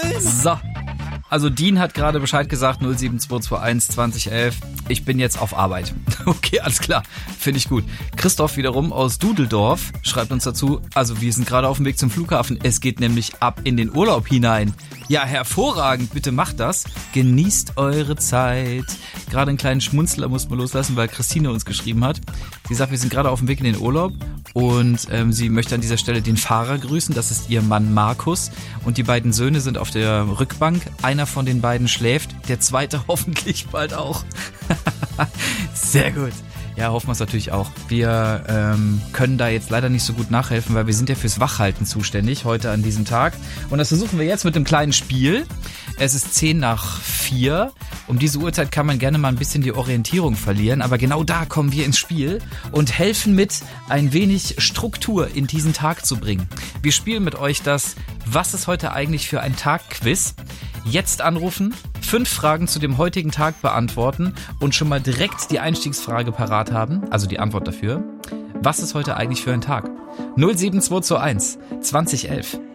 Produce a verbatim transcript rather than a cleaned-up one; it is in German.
So. Also Dean hat gerade Bescheid gesagt, null sieben zwei zwei eins zwanzig elf. Ich bin jetzt auf Arbeit. Okay, alles klar. Finde ich gut. Christoph wiederum aus Dudeldorf schreibt uns dazu, also wir sind gerade auf dem Weg zum Flughafen. Es geht nämlich ab in den Urlaub hinein. Ja, hervorragend. Bitte macht das. Genießt eure Zeit. Gerade einen kleinen Schmunzler muss man loslassen, weil Christine uns geschrieben hat. Sie sagt, wir sind gerade auf dem Weg in den Urlaub und ähm, sie möchte an dieser Stelle den Fahrer grüßen. Das ist ihr Mann Markus und die beiden Söhne sind auf der Rückbank. Einer von den beiden schläft, der zweite hoffentlich bald auch. Sehr gut. Ja, hoffen wir es natürlich auch. Wir ähm, können da jetzt leider nicht so gut nachhelfen, weil wir sind ja fürs Wachhalten zuständig heute an diesem Tag. Und das versuchen wir jetzt mit einem kleinen Spiel. Es ist zehn nach vier. Um diese Uhrzeit kann man gerne mal ein bisschen die Orientierung verlieren. Aber genau da kommen wir ins Spiel und helfen mit, ein wenig Struktur in diesen Tag zu bringen. Wir spielen mit euch das Was ist heute eigentlich für ein Tag-Quiz. Jetzt anrufen, fünf Fragen zu dem heutigen Tag beantworten und schon mal direkt die Einstiegsfrage parat haben, also die Antwort dafür. Was ist heute eigentlich für ein Tag? null sieben zwei zwei eins zwanzig elf.